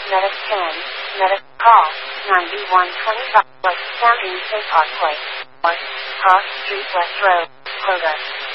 Medic 10, Medic call, 9125, West Sounding Safe Parkway, or, Cross Street West Road, Kroger.